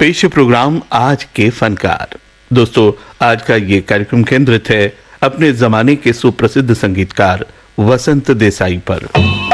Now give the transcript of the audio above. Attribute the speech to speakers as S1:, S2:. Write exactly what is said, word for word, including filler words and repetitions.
S1: पेश प्रोग्राम आज के फनकार। दोस्तों, आज का ये कार्यक्रम केंद्रित है अपने जमाने के सुप्रसिद्ध संगीतकार वसंत देसाई पर।